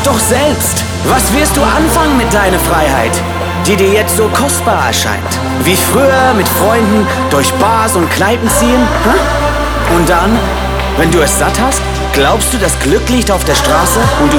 Sag doch selbst, was wirst du anfangen mit deiner Freiheit, die dir jetzt so kostbar erscheint? Wie früher mit Freunden durch Bars und Kneipen ziehen? Und dann, wenn du es satt hast, glaubst du, das Glück liegt auf der Straße und du